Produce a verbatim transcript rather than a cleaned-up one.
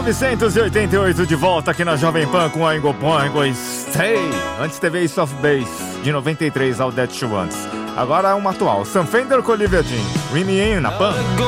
novecentos e oitenta e oito, de volta aqui na Jovem Pan com Oingo Boingo Stay. Antes teve Ace of Base, de noventa e três, ao Dead She Wants. Agora é uma atual, Sam Fender com Olivia Dean, Remy In na Pan.